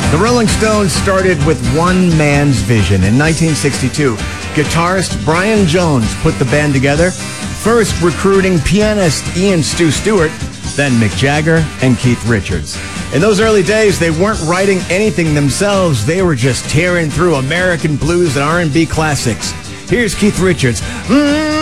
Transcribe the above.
The Rolling Stones started with one man's vision. In 1962, guitarist Brian Jones put the band together, first recruiting pianist Ian Stu Stewart, then Mick Jagger and Keith Richards. In those early days, they weren't writing anything themselves. They were just tearing through American blues and R&B classics. Here's Keith Richards.